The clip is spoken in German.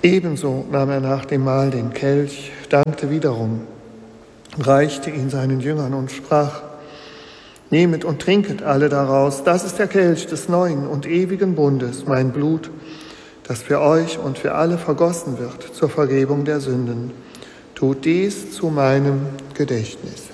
Ebenso nahm er nach dem Mahl den Kelch, dankte wiederum, reichte ihn seinen Jüngern und sprach: Nehmet und trinket alle daraus, das ist der Kelch des neuen und ewigen Bundes, mein Blut, das für euch und für alle vergossen wird zur Vergebung der Sünden. Tut dies zu meinem Gedächtnis.